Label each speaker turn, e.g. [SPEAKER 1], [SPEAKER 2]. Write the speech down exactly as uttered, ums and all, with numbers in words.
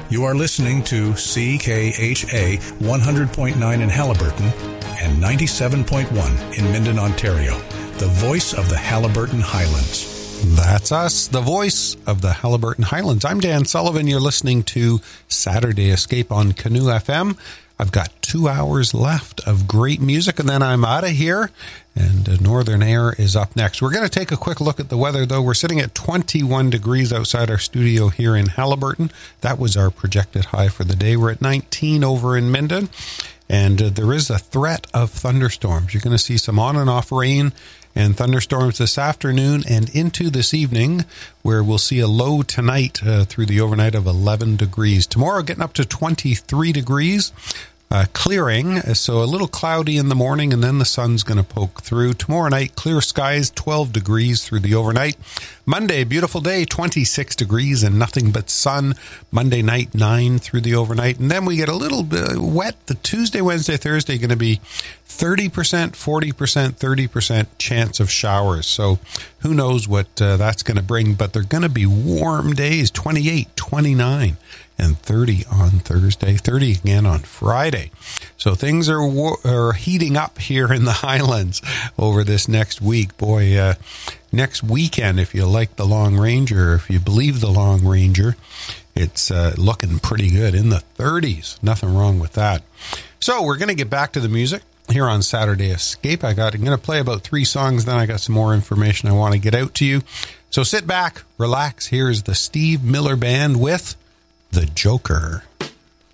[SPEAKER 1] You are listening to C K H A one hundred point nine in Haliburton and ninety-seven point one in Minden, Ontario, the voice of the Haliburton Highlands.
[SPEAKER 2] That's us, the voice of the Haliburton Highlands. I'm Dan Sullivan. You're listening to Saturday Escape on Canoe F M. I've got two hours left of great music, and then I'm out of here, and uh, Northern Air is up next. We're going to take a quick look at the weather, though. We're sitting at twenty-one degrees outside our studio here in Haliburton. That was our projected high for the day. We're at nineteen over in Minden, and uh, there is a threat of thunderstorms. You're going to see some on and off rain and thunderstorms this afternoon and into this evening, where we'll see a low tonight uh, through the overnight of eleven degrees. Tomorrow getting up to twenty-three degrees, uh, clearing, so a little cloudy in the morning, and then the sun's going to poke through. Tomorrow night, clear skies, twelve degrees through the overnight. Monday, beautiful day, twenty-six degrees and nothing but sun. Monday night, nine through the overnight. And then we get a little bit wet. The Tuesday, Wednesday, Thursday going to be thirty percent, forty percent, thirty percent chance of showers. So who knows what uh, that's going to bring, but they're going to be warm days, twenty-eight, twenty-nine, and thirty on Thursday, thirty again on Friday. So things are, are heating up here in the Highlands over this next week. Boy, uh, next weekend, if you like the Long Ranger, if you believe the Long Ranger, it's uh, looking pretty good in the thirties. Nothing wrong with that. So we're going to get back to the music here on Saturday Escape. I got, I'm going to play about three songs, then I got some more information I want to get out to you. So sit back, relax. Here's the Steve Miller Band with The Joker.